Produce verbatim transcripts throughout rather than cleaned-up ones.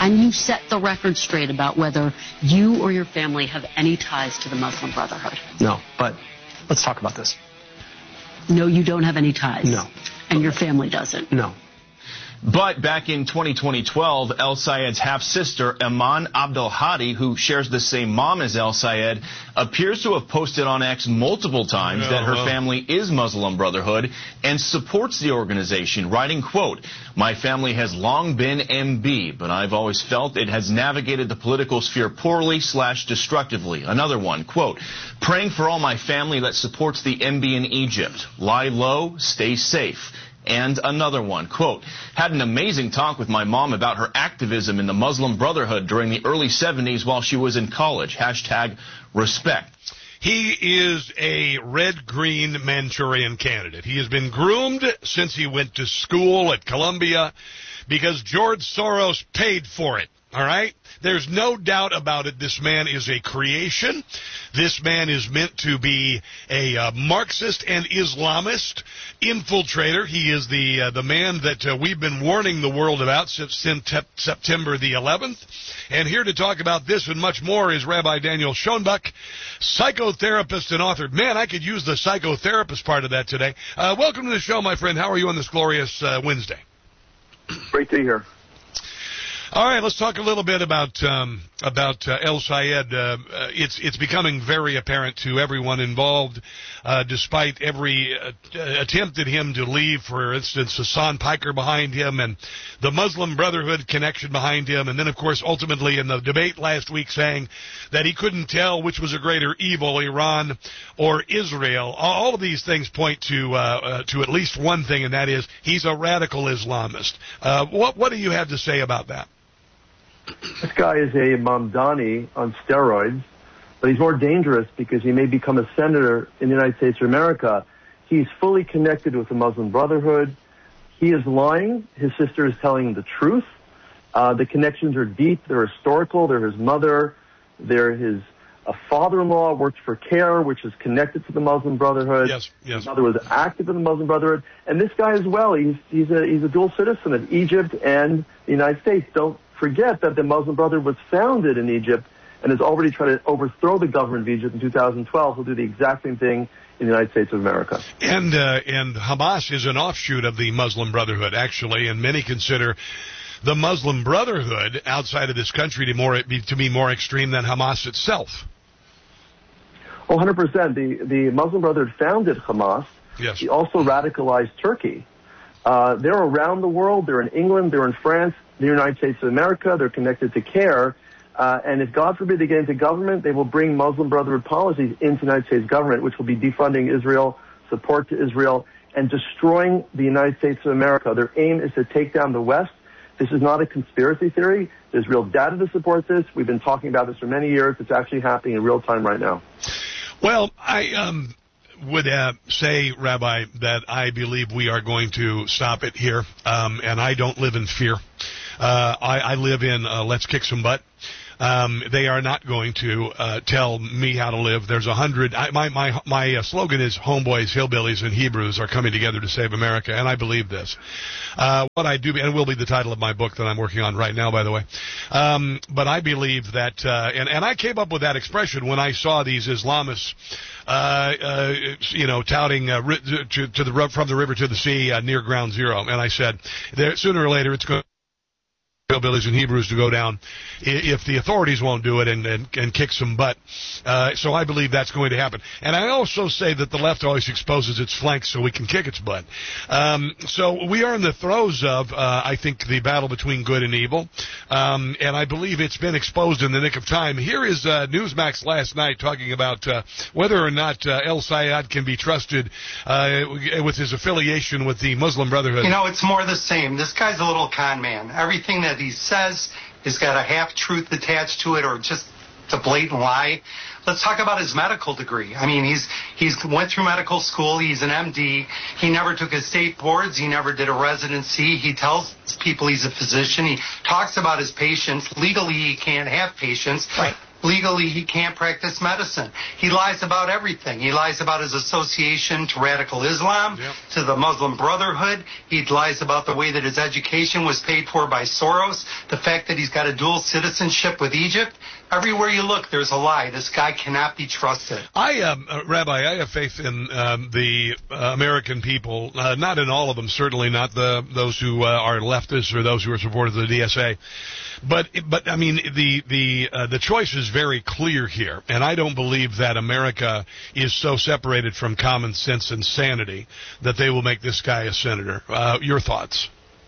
Can you set the record straight about whether you or your family have any ties to the Muslim Brotherhood? No, but let's talk about this. No, you don't have any ties? No. And your family doesn't? No. But back in twenty twelve, El Sayed's half-sister, Iman Abdel Hadi, who shares the same mom as El Sayed, appears to have posted on X multiple times yeah, that her well. family is Muslim Brotherhood and supports the organization, writing, quote, "My family has long been M B, but I've always felt it has navigated the political sphere poorly slash destructively." Another one, quote, "Praying for all my family that supports the M B in Egypt. Lie low, stay safe." And another one, quote, "Had an amazing talk with my mom about her activism in the Muslim Brotherhood during the early seventies while she was in college. Hashtag respect." He is a red-green Manchurian candidate. He has been groomed since he went to school at Columbia because George Soros paid for it. All right? There's no doubt about it. This man is a creation. This man is meant to be a uh, Marxist and Islamist infiltrator. He is the uh, the man that uh, we've been warning the world about since, since September the eleventh. And here to talk about this and much more is Rabbi Daniel Schoenbuck, psychotherapist and author. Man, I could use the psychotherapist part of that today. Uh, welcome to the show, my friend. How are you on this glorious uh, Wednesday? Great to be here. All right, let's talk a little bit about um, about uh, El Sayed. Uh, uh, it's it's becoming very apparent to everyone involved, uh, despite every uh, attempt at him to leave. For instance, Hassan Piker behind him, and the Muslim Brotherhood connection behind him, and then of course ultimately in the debate last week saying that he couldn't tell which was a greater evil, Iran or Israel. All of these things point to uh, uh, to at least one thing, and that is he's a radical Islamist. Uh, what what do you have to say about that? This guy is a Mamdani on steroids, but he's more dangerous because he may become a senator in the United States of America. He's fully connected with the Muslim Brotherhood. He is lying. His sister is telling the truth. Uh, the connections are deep. They're historical. They're his mother. They're his a father-in-law worked for CARE, which is connected to the Muslim Brotherhood. Yes, yes. His mother was active in the Muslim Brotherhood. And this guy as well, he's, he's, a, he's a dual citizen of Egypt and the United States. Don't forget that the Muslim Brotherhood was founded in Egypt and has already tried to overthrow the government of Egypt in two thousand twelve. He'll do the exact same thing in the United States of America. And uh, and Hamas is an offshoot of the Muslim Brotherhood, actually, and many consider the Muslim Brotherhood outside of this country to more to be more extreme than Hamas itself. Well, one hundred percent. The, the Muslim Brotherhood founded Hamas. Yes. He also radicalized Turkey. Uh, they're around the world. They're in England. They're in France. The United States of America. They're connected to CARE. Uh, and if, God forbid, they get into government, they will bring Muslim Brotherhood policies into the United States government, which will be defunding Israel, support to Israel, and destroying the United States of America. Their aim is to take down the West. This is not a conspiracy theory. There's real data to support this. We've been talking about this for many years. It's actually happening in real time right now. Well, I um, would uh, say, Rabbi, that I believe we are going to stop it here, um, and I don't live in fear. Uh, I, I live in uh, let's kick some butt. Um, they are not going to uh, tell me how to live. There's a hundred. I, my my my uh, slogan is "Homeboys, Hillbillies, and Hebrews are coming together to save America," and I believe this. Uh, what I do, and it will be the title of my book that I'm working on right now, by the way. Um, but I believe that, uh, and and I came up with that expression when I saw these Islamists, uh, uh, you know, touting uh, to, to the from the river to the sea uh, near ground zero, and I said, there, sooner or later it's going. Hillbillies and Hebrews to go down if the authorities won't do it and, and, and kick some butt. Uh, so I believe that's going to happen. And I also say that the left always exposes its flanks so we can kick its butt. Um, so we are in the throes of, uh, I think, the battle between good and evil. Um, and I believe it's been exposed in the nick of time. Here is uh, Newsmax last night talking about uh, whether or not uh, El Sayed can be trusted uh, with his affiliation with the Muslim Brotherhood. You know, it's more the same. This guy's a little con man. Everything that he says has got a half-truth attached to it or just a blatant lie. Let's talk about his medical degree. I mean, he's he's went through medical school. He's an M D. He never took his state boards. He never did a residency. He tells people he's a physician. He talks about his patients. Legally, he can't have patients. Right. legally he can't practice medicine. He lies about everything. He lies about his association to radical Islam, yep. to the Muslim Brotherhood. He lies about the way that his education was paid for by Soros, the fact that he's got a dual citizenship with Egypt. Everywhere you look, there's a lie. This guy cannot be trusted. I, um, uh, Rabbi, I have faith in um, the uh, American people, uh, not in all of them, certainly not the those who uh, are leftists or those who are supporters of the D S A. But, but I mean, the the uh, the choice is very clear here, and I don't believe that America is so separated from common sense and sanity that they will make this guy a senator. Uh, your thoughts?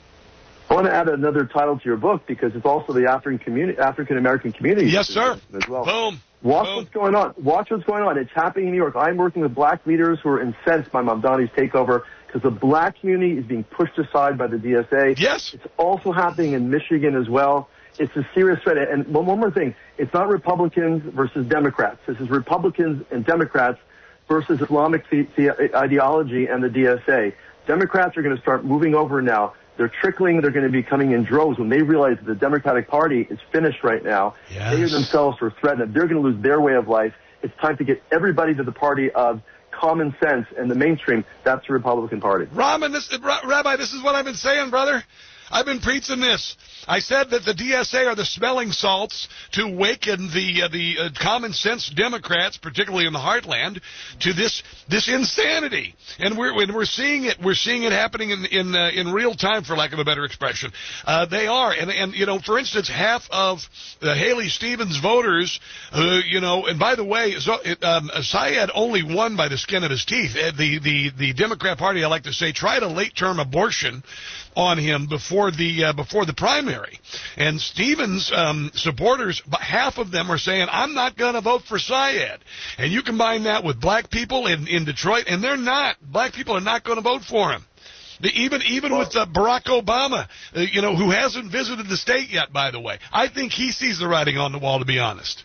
I want to add another title to your book because it's also the African community, African American community. Yes, sir. As well. Boom. Watch Boom. what's going on. Watch what's going on. It's happening in New York. I'm working with black leaders who are incensed by Mamdani's takeover because the black community is being pushed aside by the D S A. Yes. It's also happening in Michigan as well. It's a serious threat. And one, one more thing. It's not Republicans versus Democrats. This is Republicans and Democrats versus Islamic the, the ideology and the D S A. Democrats are going to start moving over now. They're trickling. They're going to be coming in droves when they realize that the Democratic Party is finished right now. Yes. They themselves are threatened. They're going to lose their way of life. It's time to get everybody to the party of common sense and the mainstream. That's the Republican Party. Rahman, this, Rabbi, this is what I've been saying, brother. I've been preaching this. I said that the D S A are the smelling salts to awaken the uh, the uh, common sense Democrats, particularly in the heartland, to this this insanity. And we're when we're seeing it, we're seeing it happening in in uh, in real time, for lack of a better expression. Uh, they are, and and you know, for instance, half of the Haley Stevens voters, uh, you know, and by the way, so, um, Syed only won by the skin of his teeth. Uh, the the the Democrat Party, I like to say, tried a late term abortion on him before the uh, before the primary, and Stevens um, supporters, half of them are saying, "I'm not going to vote for Syed." And you combine that with black people in, in Detroit, and they're not. Black people are not going to vote for him. The, even even well, with uh, Barack Obama, uh, you know, who hasn't visited the state yet, by the way, I think he sees the writing on the wall. To be honest.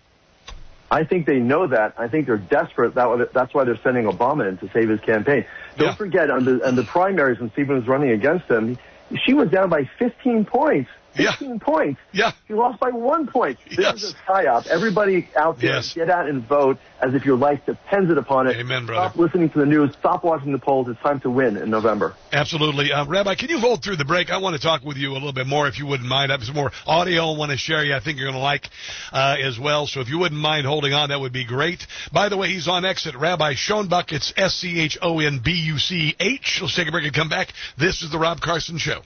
I think they know that. I think they're desperate. That, that's why they're sending Obama in to save his campaign. Don't yeah. forget, on the, on the primaries when Stevens was running against him, she was down by fifteen points. fifteen yeah. points. Yeah. She lost by one point. This yes. is a psyop. Everybody out there, yes. get out and vote as if your life depended upon it. Amen, brother. Stop listening to the news. Stop watching the polls. It's time to win in November. Absolutely. Uh, Rabbi, can you hold through the break? I want to talk with you a little bit more, if you wouldn't mind. I have some more audio I want to share you I think you're going to like uh, as well. So if you wouldn't mind holding on, that would be great. By the way, he's on Exit. Rabbi Schonbuch. It's S C H O N B U C H. Let's take a break and come back. This is The Rob Carson Show.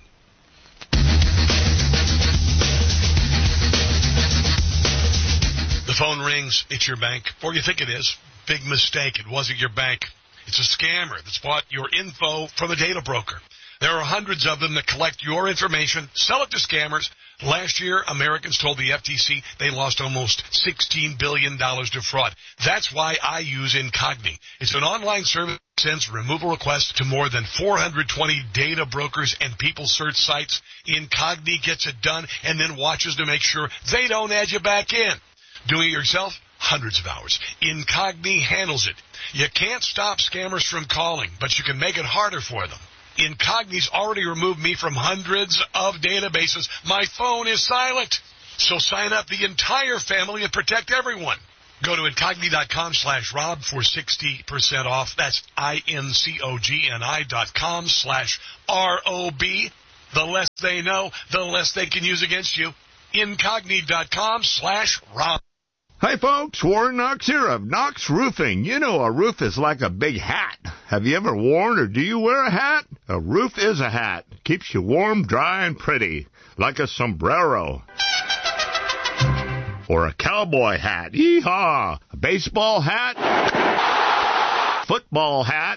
The phone rings. It's your bank. Or you think it is. Big mistake. It wasn't your bank. It's a scammer that's bought your info from a data broker. There are hundreds of them that collect your information, sell it to scammers. Last year, Americans told the F T C they lost almost sixteen billion dollars to fraud. That's why I use Incogni. It's an online service that sends removal requests to more than four hundred twenty data brokers and people search sites. Incogni gets it done and then watches to make sure they don't add you back in. Doing it yourself? Hundreds of hours. Incogni handles it. You can't stop scammers from calling, but you can make it harder for them. Incogni's already removed me from hundreds of databases. My phone is silent. So sign up the entire family and protect everyone. Go to Incogni.com slash Rob for sixty percent off. That's I-N-C-O-G-N-I dot com slash R O B. The less they know, the less they can use against you. Incogni.com slash Rob. Hi, folks. Warren Knox here of Knox Roofing. You know a roof is like a big hat. Have you ever worn or do you wear a hat? A roof is a hat. Keeps you warm, dry, and pretty. Like a sombrero. Or a cowboy hat. Yeehaw! A baseball hat. Football hat.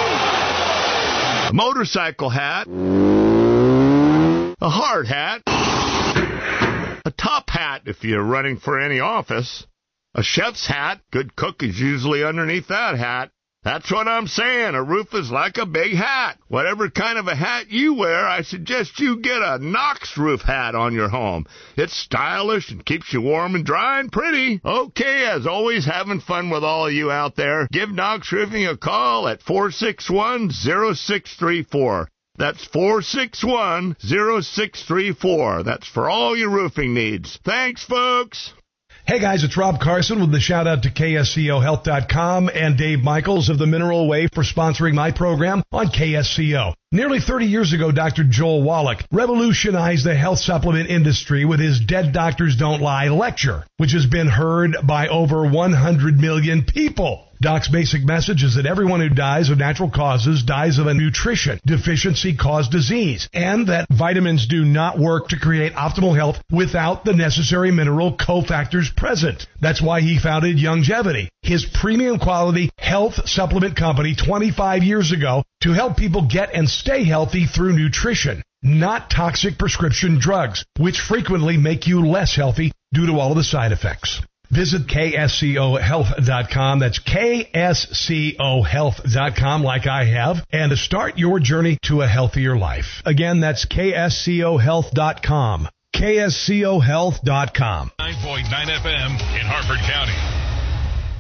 A motorcycle hat. A hard hat. A top hat if you're running for any office. A chef's hat. Good cook is usually underneath that hat. That's what I'm saying. A roof is like a big hat. Whatever kind of a hat you wear, I suggest you get a Knox roof hat on your home. It's stylish and keeps you warm and dry and pretty. Okay, as always, having fun with all of you out there. Give Knox Roofing a call at four six one, zero six three four. That's four six one, zero six three four. That's for all your roofing needs. Thanks, folks. Hey guys, it's Rob Carson with the shout out to K S C O health dot com and Dave Michaels of the Mineral Way for sponsoring my program on K S C O. Nearly thirty years ago, Doctor Joel Wallach revolutionized the health supplement industry with his Dead Doctors Don't Lie lecture, which has been heard by over one hundred million people. Doc's basic message is that everyone who dies of natural causes dies of a nutrition deficiency caused disease, and that vitamins do not work to create optimal health without the necessary mineral cofactors present. That's why he founded Youngevity, his premium quality health supplement company twenty-five years ago, to help people get and stay healthy through nutrition, not toxic prescription drugs, which frequently make you less healthy due to all of the side effects. Visit K S C O health dot com. That's K S C O health dot com, like I have, and to start your journey to a healthier life. Again, that's K S C O health dot com. K S C O health dot com. nine point nine F M in Harford County.